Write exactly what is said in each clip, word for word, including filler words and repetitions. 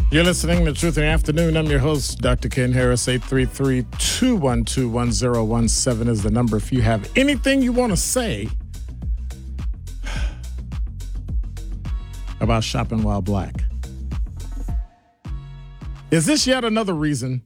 You're listening to Truth in the Afternoon. I'm your host, Doctor Ken Harris. eight three three, two one two, one zero one seven is the number if you have anything you want to say about shopping while black. Is this yet another reason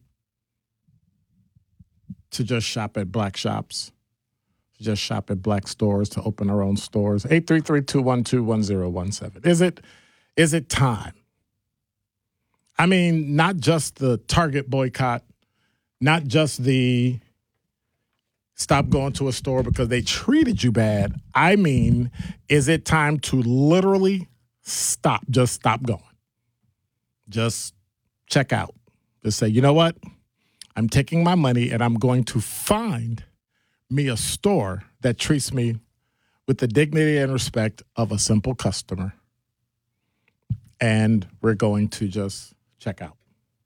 to just shop at black shops? To just shop at black stores, to open our own stores? eight three three, two one two, one zero one seven. Is it, is it time? I mean, not just the Target boycott, not just the stop going to a store because they treated you bad. I mean, is it time to literally stop, just stop going? Just check out. Just say, you know what? I'm taking my money and I'm going to find me a store that treats me with the dignity and respect of a simple customer. And we're going to just check out.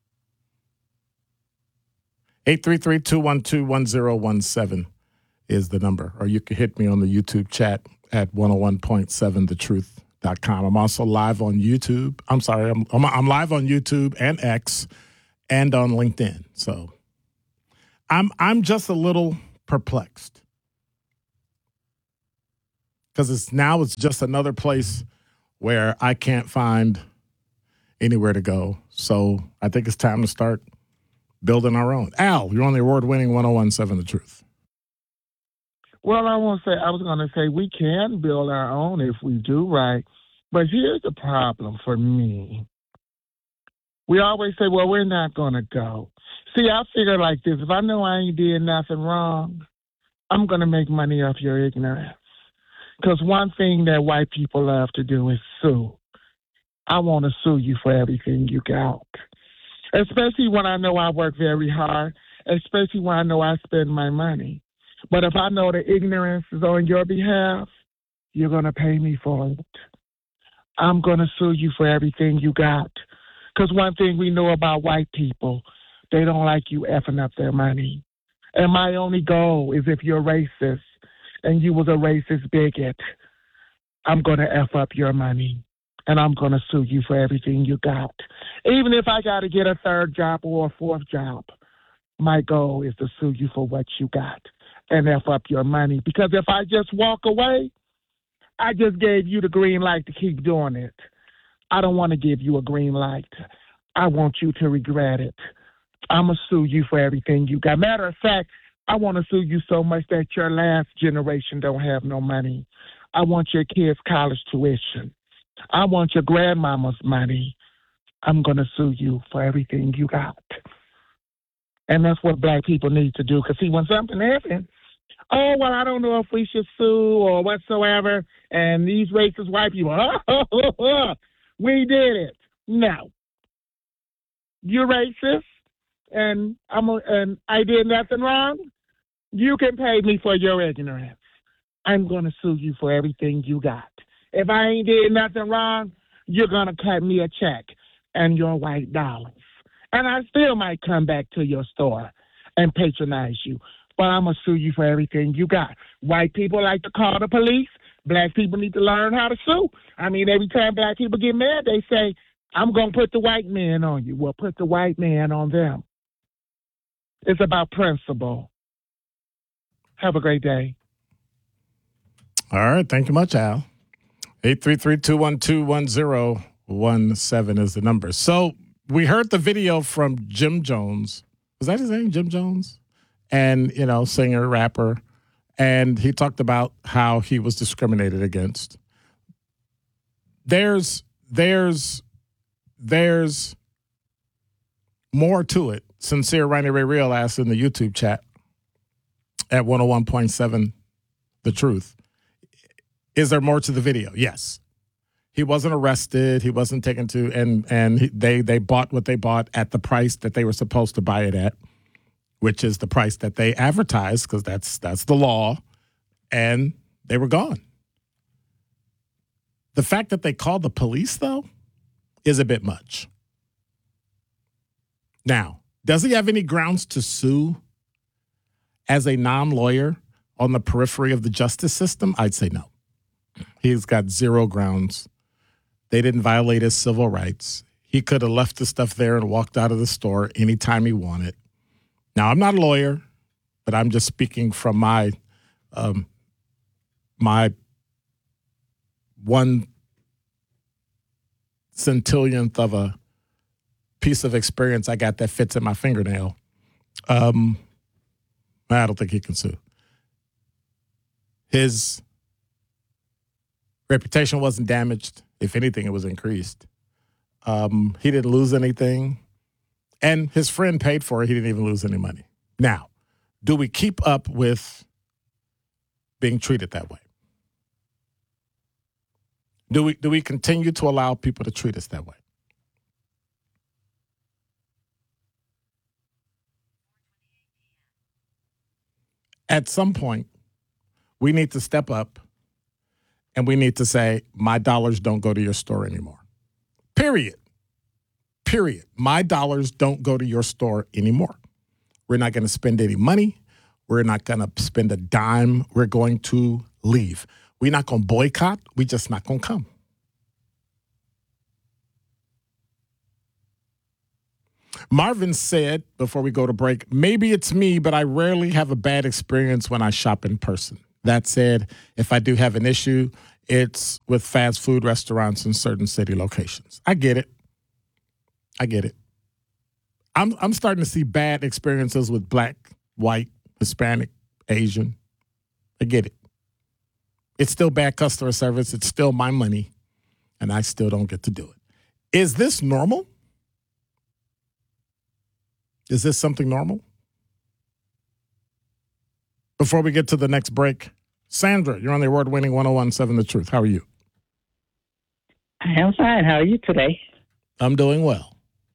eight three three, two one two, one zero one seven is the number. Or you can hit me on the YouTube chat at one oh one point seven the truth dot com. I'm also live on YouTube. I'm sorry, I'm, I'm, I'm live on YouTube and X and on LinkedIn. So I'm I'm just a little perplexed. Because it's now it's just another place where I can't find anywhere to go. So I think it's time to start building our own. Al, you're on the award-winning one oh one point seven The Truth. Well, I want to say, I was going to say we can build our own if we do right. But here's the problem for me. We always say, well, we're not going to go. See, I figure like this. If I know I ain't did nothing wrong, I'm going to make money off your ignorance. Because one thing that white people love to do is sue. I want to sue you for everything you got, especially when I know I work very hard, especially when I know I spend my money. But if I know the ignorance is on your behalf, you're going to pay me for it. I'm going to sue you for everything you got. Because one thing we know about white people, they don't like you effing up their money. And my only goal is if you're racist and you was a racist bigot, I'm going to F up your money. And I'm going to sue you for everything you got. Even if I got to get a third job or a fourth job, my goal is to sue you for what you got and F up your money. Because if I just walk away, I just gave you the green light to keep doing it. I don't want to give you a green light. I want you to regret it. I'm going to sue you for everything you got. Matter of fact, I want to sue you so much that your last generation don't have no money. I want your kids' college tuition. I want your grandmama's money. I'm going to sue you for everything you got. And that's what black people need to do. Because, see, when something happens, oh, well, I don't know if we should sue or whatsoever. And these racist white people, oh, we did it. No. You're racist, and, I'm a, and I did nothing wrong. You can pay me for your ignorance. I'm going to sue you for everything you got. If I ain't did nothing wrong, you're going to cut me a check and your white dollars. And I still might come back to your store and patronize you. But I'm going to sue you for everything you got. White people like to call the police. Black people need to learn how to sue. I mean, every time black people get mad, they say, I'm going to put the white man on you. Well, put the white man on them. It's about principle. Have a great day. All right. Thank you much, Al. eight three three, two one two, one zero one seven is the number. So we heard the video from Jim Jones. Was that his name, Jim Jones? And, you know, singer, rapper. And he talked about how he was discriminated against. There's, there's, there's more to it. Sincere Ronnie Ray Real asked in the YouTube chat at one oh one point seven The Truth. Is there more to the video? Yes. He wasn't arrested. He wasn't taken to, and and he, they they bought what they bought at the price that they were supposed to buy it at, which is the price that they advertised, because that's that's the law, and they were gone. The fact that they called the police, though, is a bit much. Now, does he have any grounds to sue as a non-lawyer on the periphery of the justice system? I'd say no. He's got zero grounds. They didn't violate his civil rights. He could have left the stuff there and walked out of the store anytime he wanted. Now, I'm not a lawyer, but I'm just speaking from my um, my one centillionth of a piece of experience I got that fits in my fingernail. Um, I don't think he can sue. His reputation wasn't damaged. If anything, it was increased. Um, he didn't lose anything. And his friend paid for it. He didn't even lose any money. Now, do we keep up with being treated that way? Do we do we continue to allow people to treat us that way? At some point, we need to step up and we need to say, my dollars don't go to your store anymore. Period. Period. My dollars don't go to your store anymore. We're not going to spend any money. We're not going to spend a dime. We're going to leave. We're not going to boycott. We're just not going to come. Marvin said, before we go to break, maybe it's me, but I rarely have a bad experience when I shop in person. That said, if I do have an issue, it's with fast food restaurants in certain city locations. I get it. I get it. I'm I'm starting to see bad experiences with black, white, Hispanic, Asian. I get it. It's still bad customer service. It's still my money, and I still don't get to do it. Is this normal? Is this something normal? Before we get to the next break, Sandra, you're on the award-winning one oh one point seven The Truth. How are you? I am fine. How are you today? I'm doing well.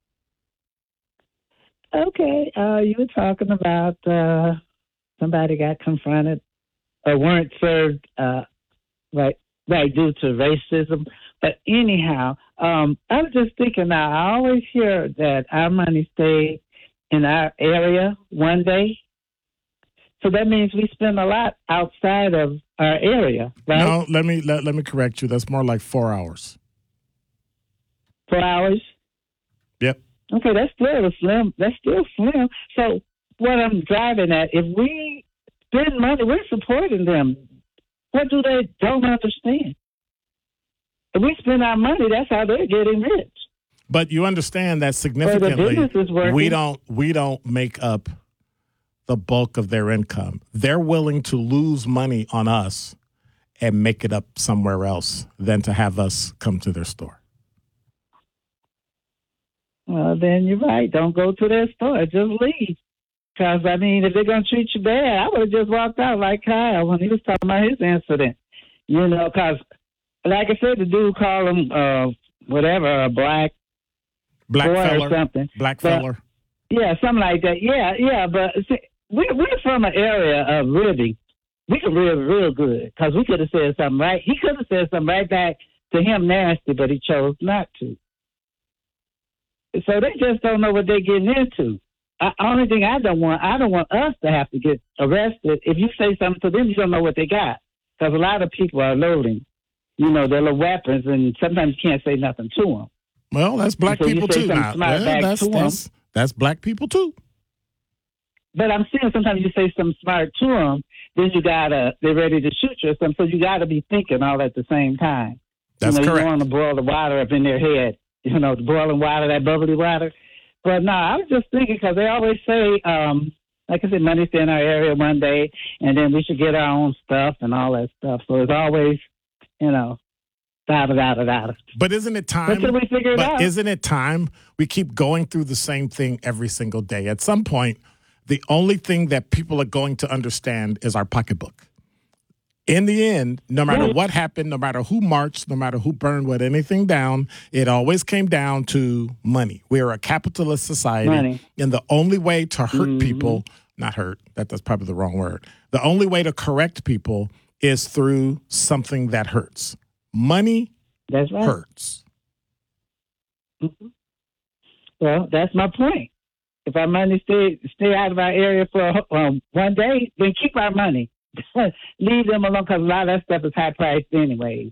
Okay. Uh, you were talking about uh, somebody got confronted or weren't served uh, right, right due to racism. But anyhow, um, I was just thinking now, I always hear that our money stayed in our area one day. So that means we spend a lot outside of our area, right? No, let me let, let me correct you. That's more like four hours. Four hours? Yep. Okay, that's still a slim. That's still slim. So what I'm driving at, if we spend money, we're supporting them. What do they don't understand? If we spend our money, that's how they're getting rich. But you understand that significantly, we don't we don't make up the bulk of their income. They're willing to lose money on us and make it up somewhere else than to have us come to their store. Well, then you're right. Don't go to their store. Just leave. Because, I mean, if they're going to treat you bad, I would have just walked out like Kyle when he was talking about his incident. You know, because, like I said, the dude called him uh, whatever, a black Black boy feller. or something. Black but, feller. Yeah, something like that. Yeah, yeah. But see, we, we're from an area of living. We could live real good because we could have said something right. He could have said something right back to him nasty, but he chose not to. So they just don't know what they're getting into. I, only thing I don't want, I don't want us to have to get arrested. If you say something to them, you don't know what they got. Because a lot of people are loading, you know, their little weapons, and sometimes you can't say nothing to them. Well, that's black so people too now. Well, that's, to that's, that's black people too. But I'm saying sometimes you say something smart to them, then you gotta, they're ready to shoot you or something. So you gotta be thinking all at the same time. That's you know, correct. You don't want to boil the water up in their head. You know, the boiling water, that bubbly water. But no, I was just thinking because they always say, um, like I said, money stay in our area one day, and then we should get our own stuff and all that stuff. So it's always, you know, da da da da da. But isn't it time? Until we figure it but out. Isn't it time? We keep going through the same thing every single day. At some point, the only thing that people are going to understand is our pocketbook. In the end, no matter Right. what happened, no matter who marched, no matter who burned what anything down, it always came down to money. We are a capitalist society, Money. and the only way to hurt Mhm. people, not hurt, that, that's probably the wrong word. The only way to correct people is through something that hurts. Money That's right. hurts. Mm-hmm. Well, that's my point. If our money stay stay out of our area for um, one day, then keep our money. Leave them alone because a lot of that stuff is high priced anyways.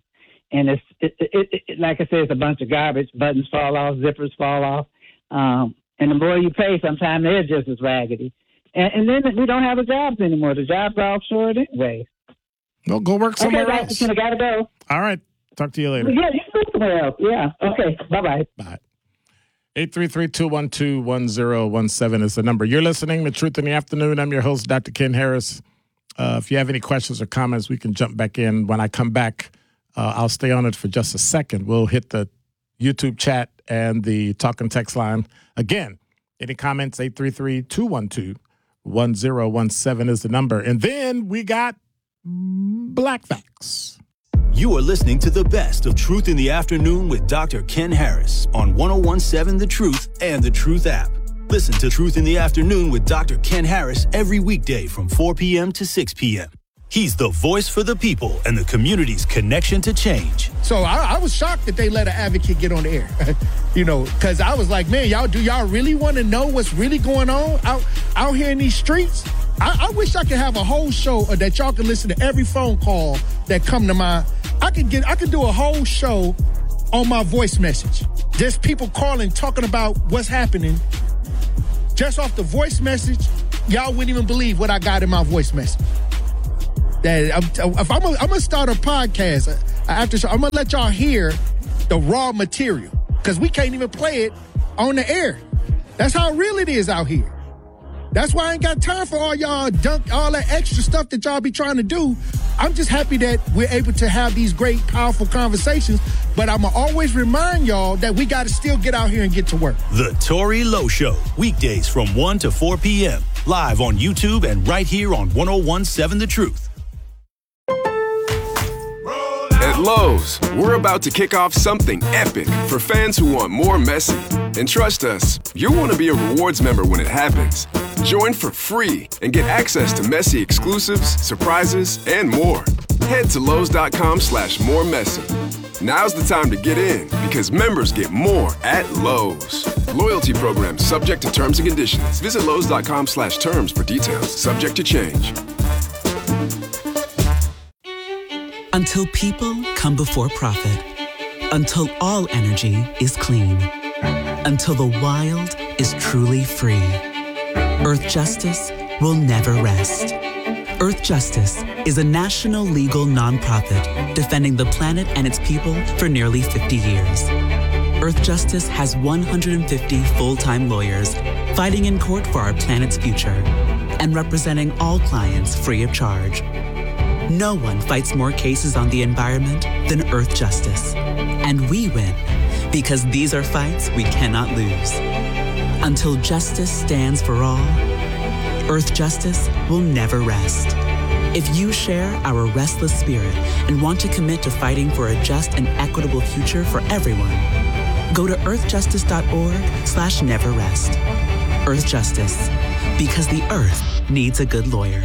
and it's it, it, it, it, like I said, it's a bunch of garbage. Buttons fall off, zippers fall off, um, and the more you pay, sometimes they're just as raggedy. And, and then we don't have the jobs anymore. The jobs are offshore anyway. Well, go work somewhere okay, else. I gotta go. All right. Talk to you later. Yeah, you can go somewhere else. Yeah. Okay. Bye-bye. Bye. eight three three, two one two, one zero one seven is the number. You're listening to Truth in the Afternoon. I'm your host, Doctor Ken Harris. Uh, if you have any questions or comments, we can jump back in. When I come back, uh, I'll stay on it for just a second. We'll hit the YouTube chat and the talk and text line. Again, any comments, eight three three, two one two, one zero one seven is the number. And then we got Black Facts. You are listening to the best of Truth in the Afternoon with Doctor Ken Harris on one oh one seven The Truth and The Truth app. Listen to Truth in the Afternoon with Doctor Ken Harris every weekday from four p.m. to six p.m. He's the voice for the people and the community's connection to change. So I, I was shocked that they let an advocate get on the air, you know, because I was like, man, y'all, do y'all really want to know what's really going on out, out here in these streets? I, I wish I could have a whole show that y'all can listen to every phone call that come to my. I could get. I could do a whole show on my voice message. Just people calling, talking about what's happening. Just off the voice message, y'all wouldn't even believe what I got in my voice message. That if I'm gonna I'm start a podcast after show, I'm gonna let y'all hear the raw material because we can't even play it on the air. That's how real it is out here. That's why I ain't got time for all y'all dunk, all that extra stuff that y'all be trying to do. I'm just happy that we're able to have these great, powerful conversations. But I'm going to always remind y'all that we got to still get out here and get to work. The Tory Lowe Show, weekdays from one to four p.m. Live on YouTube and right here on one oh one seven The Truth. At Lowe's, we're about to kick off something epic for fans who want more Messi. And trust us, you'll want to be a rewards member when it happens. Join for free and get access to Messi exclusives, surprises, and more. Head to Lowe's.com slash more Messi. Now's the time to get in because members get more at Lowe's. Loyalty program subject to terms and conditions. Visit Lowe's.com slash terms for details. Subject to change. Until people come before profit. Until all energy is clean. Until the wild is truly free. Earth Justice will never rest. Earth Justice is a national legal nonprofit defending the planet and its people for nearly fifty years. Earth Justice has one hundred fifty full-time lawyers fighting in court for our planet's future and representing all clients free of charge. No one fights more cases on the environment than Earth Justice. And we win because these are fights we cannot lose. Until justice stands for all, Earth Justice will never rest. If you share our restless spirit and want to commit to fighting for a just and equitable future for everyone, go to earthjustice.org slash never rest. Earth Justice, because the earth needs a good lawyer.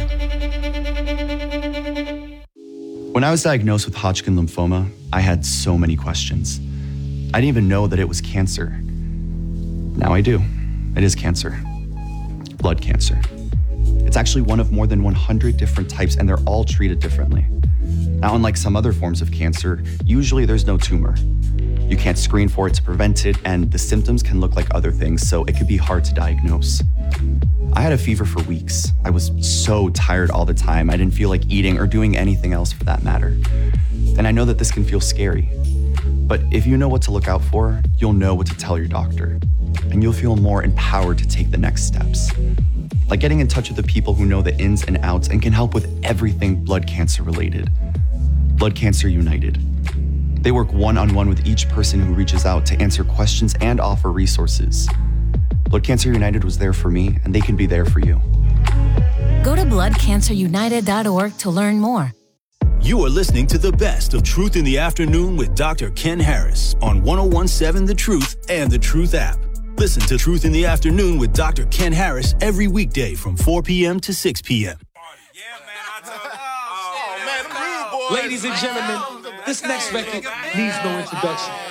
When I was diagnosed with Hodgkin lymphoma, I had so many questions. I didn't even know that it was cancer. Now I do. It is cancer. Blood cancer. It's actually one of more than one hundred different types, and they're all treated differently. Now, unlike some other forms of cancer, usually there's no tumor. You can't screen for it to prevent it, and the symptoms can look like other things, so it could be hard to diagnose. I had a fever for weeks. I was so tired all the time. I didn't feel like eating or doing anything else for that matter. And I know that this can feel scary. But if you know what to look out for, you'll know what to tell your doctor. And you'll feel more empowered to take the next steps. Like getting in touch with the people who know the ins and outs and can help with everything blood cancer related. Blood Cancer United. They work one-on-one with each person who reaches out to answer questions and offer resources. Blood Cancer United was there for me, and they can be there for you. Go to blood cancer united dot org to learn more. You are listening to the best of Truth in the Afternoon with Doctor Ken Harris on one oh one seven The Truth and The Truth app. Listen to Truth in the Afternoon with Doctor Ken Harris every weekday from four p.m. to six p.m. Ladies and gentlemen, this next record needs no introduction.